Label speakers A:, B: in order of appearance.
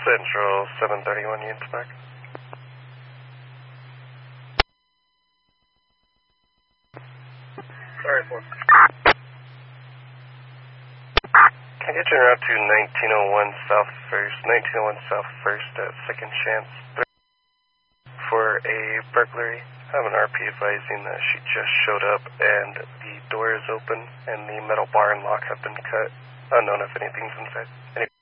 A: Central 731 units back. Sorry, 4. Can I get you en route to 1901 South 1st, 1901 South 1st at Second Chance for a burglary? I have an RP advising that she just showed up and the door is open and the metal bar and lock have been cut. Unknown if anything's inside.